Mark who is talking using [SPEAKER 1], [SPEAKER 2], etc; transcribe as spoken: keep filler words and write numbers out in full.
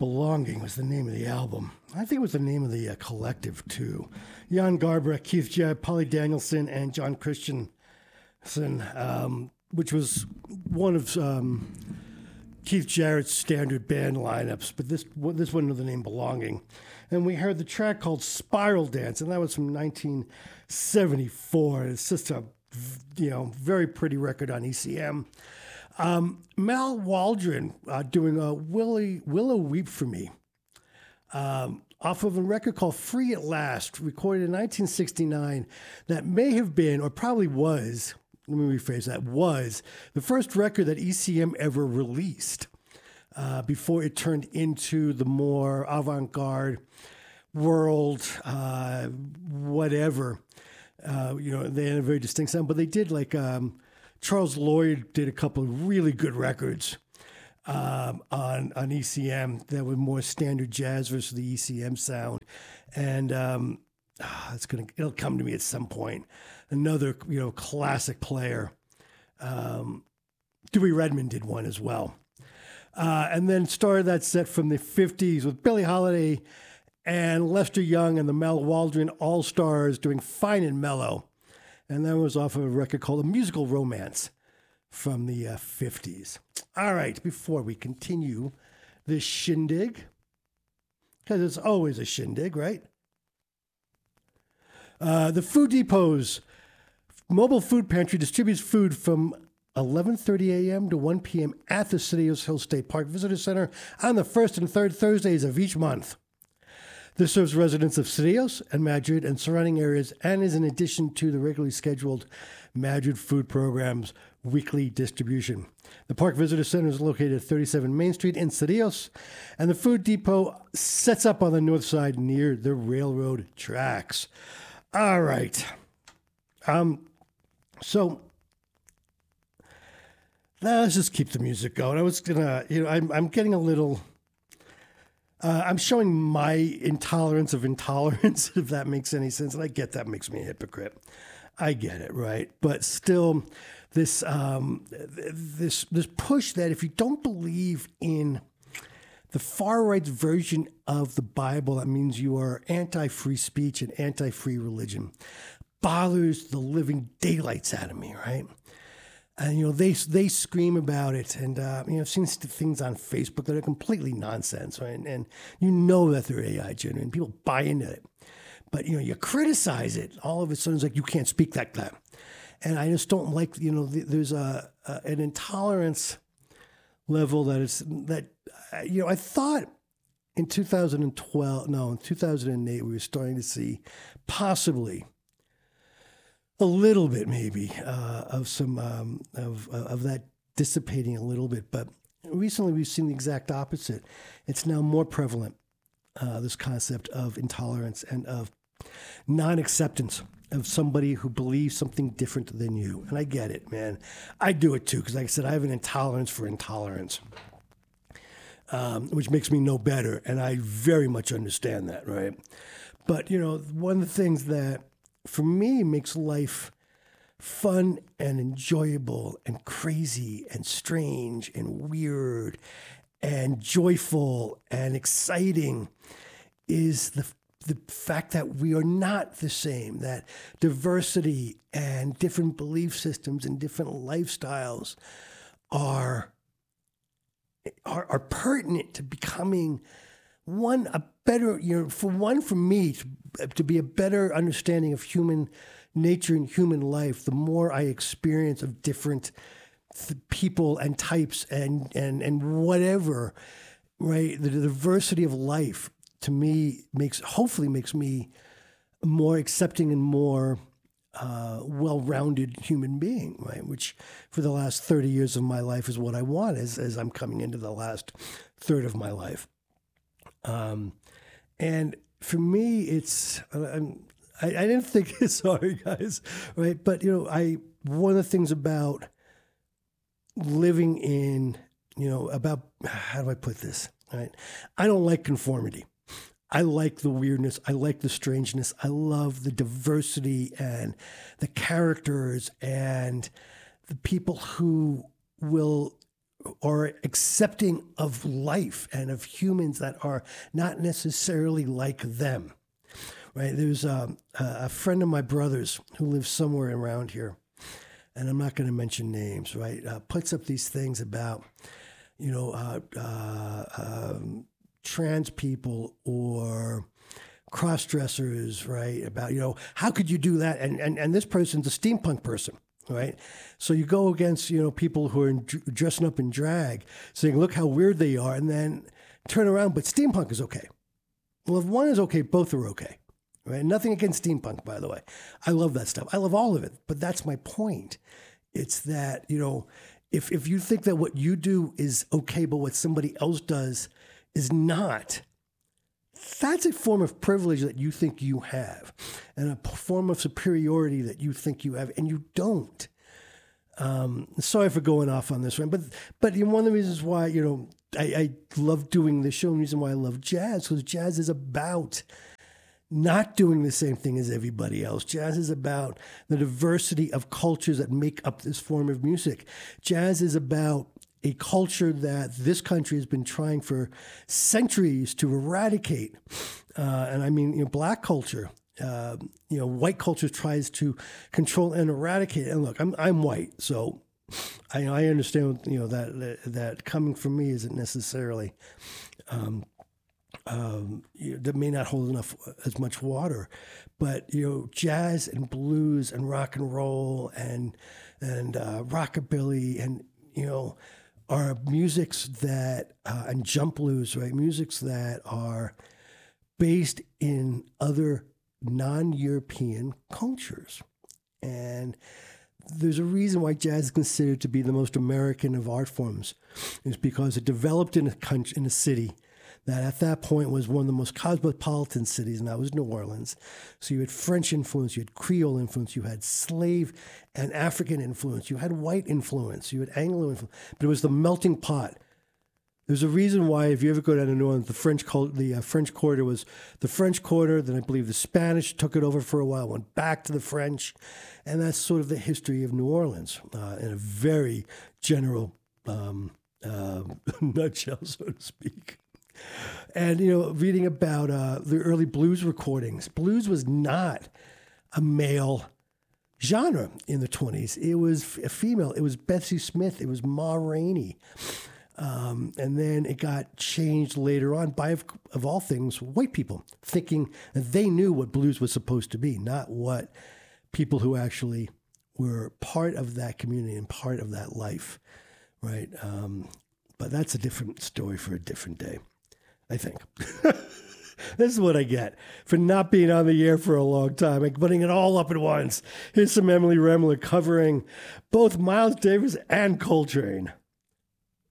[SPEAKER 1] Belonging was the name of the album. I think it was the name of the uh, collective, too. Jan Garber, Keith Jarrett, Polly Danielson, and John Christensen, um, which was one of um, Keith Jarrett's standard band lineups, but this this one under the name Belonging. And we heard the track called Spiral Dance, and that was from nineteen seventy-four. It's just a, you know, very pretty record on E C M. Um, Mal Waldron uh, doing a Willie, Willow Weep for Me um, off of a record called Free at Last, recorded in nineteen sixty-nine, that may have been, or probably was, let me rephrase that, was the first record that E C M ever released uh, before it turned into the more avant-garde world, uh, whatever. Uh, you know, they had a very distinct sound, but they did like... Um, Charles Lloyd did a couple of really good records um, on on E C M that were more standard jazz versus the E C M sound, and um, oh, it's gonna it'll come to me at some point. Another you know classic player, um, Dewey Redman did one as well, uh, and then started that set from the fifties with Billie Holiday and Lester Young and the Mal Waldron All Stars doing Fine and Mellow. And that was off of a record called A Musical Romance from the uh, fifties. All right, before we continue this shindig, because it's always a shindig, right? Uh, the Food Depot's mobile food pantry distributes food from eleven thirty a.m. to one p.m. at the Cedillos Hill State Park Visitor Center on the first and third Thursdays of each month. This serves residents of Cedillos and Madrid and surrounding areas and is in addition to the regularly scheduled Madrid food program's weekly distribution. The Park Visitor Center is located at thirty-seven Main Street in Cedillos, and the Food Depot sets up on the north side near the railroad tracks. All right. Um. So now let's just keep the music going. I was gonna, you know, I'm I'm getting a little. Uh, I'm showing my intolerance of intolerance, if that makes any sense. And I get that makes me a hypocrite. I get it, right? But still, this um, this this push that if you don't believe in the far right version of the Bible, that means you are anti-free speech and anti-free religion, bothers the living daylights out of me, right? And, you know, they they scream about it. And, uh, you know, I've seen things on Facebook that are completely nonsense, right? And, and you know that they're A I generated. People buy into it. But, you know, you criticize it. All of a sudden, it's like, you can't speak like that. And I just don't like, you know, there's a, a an intolerance level that is, that, you know, I thought in two thousand twelve, no, in two thousand eight, we were starting to see possibly a little bit maybe uh, of some um, of of that dissipating a little bit, but recently we've seen the exact opposite. It's now more prevalent, uh, this concept of intolerance and of non-acceptance of somebody who believes something different than you. And I get it, man. I do it too, because like I said, I have an intolerance for intolerance, um, which makes me no better, and I very much understand that, right? But, you know, one of the things that for me makes life fun and enjoyable and crazy and strange and weird and joyful and exciting is the the fact that we are not the same, that diversity and different belief systems and different lifestyles are are, are pertinent to becoming one, a better, you know, for one, for me, to, to be a better understanding of human nature and human life, the more I experience of different th- people and types and, and, and whatever, right? The, the diversity of life, to me, makes, hopefully makes me a more accepting and more uh, well-rounded human being, right? Which for the last thirty years of my life is what I want as, as I'm coming into the last third of my life. Um, and for me, it's, I'm, I, I didn't think, sorry guys, right? But, you know, I, one of the things about living in, you know, about, how do I put this, right? I don't like conformity. I like the weirdness. I like the strangeness. I love the diversity and the characters and the people who will or accepting of life and of humans that are not necessarily like them. Right? There's a, a friend of my brother's who lives somewhere around here, and I'm not going to mention names, right? Uh, puts up these things about, you know, uh, uh, um, trans people or cross-dressers, right? About, you know, how could you do that? And, and, and this person's a steampunk person, right? So you go against, you know, people who are in, dressing up in drag, saying, look how weird they are, and then turn around, but steampunk is okay. Well, if one is okay, both are okay. Right? Nothing against steampunk, by the way. I love that stuff. I love all of it. But that's my point. It's that, you know, if if you think that what you do is okay, but what somebody else does is not, that's a form of privilege that you think you have, and a form of superiority that you think you have, and you don't. Um, sorry for going off on this one, but but you know, one of the reasons why, you know, I, I love doing this show, and the reason why I love jazz, because jazz is about not doing the same thing as everybody else. Jazz is about the diversity of cultures that make up this form of music. Jazz is about a culture that this country has been trying for centuries to eradicate. Uh, and I mean, you know, black culture, uh, you know, white culture tries to control and eradicate. And look, I'm I'm white, so I, I understand, you know, that, that that coming from me isn't necessarily Um, Um, you know, that may not hold enough as much water, but you know, jazz and blues and rock and roll and and uh, rockabilly and you know are musics that uh, and jump blues, right? Musics that are based in other non-European cultures, and there's a reason why jazz is considered to be the most American of art forms, is because it developed in a country, in a city that at that point was one of the most cosmopolitan cities, and that was New Orleans. So you had French influence, you had Creole influence, you had slave and African influence, you had white influence, you had Anglo influence, but it was the melting pot. There's a reason why, if you ever go down to New Orleans, the French the uh, French Quarter was the French Quarter, then I believe the Spanish took it over for a while, went back to the French, and that's sort of the history of New Orleans uh, in a very general um, uh, nutshell, so to speak. And, you know, reading about uh, the early blues recordings, blues was not a male genre in the twenties. It was a female. It was Bessie Smith. It was Ma Rainey. Um, and then it got changed later on by, of, of all things, white people, thinking that they knew what blues was supposed to be, not what people who actually were part of that community and part of that life, right? Um, but that's a different story for a different day, I think. This is what I get for not being on the air for a long time and putting it all up at once. Here's some Emily Remler covering both Miles Davis and Coltrane.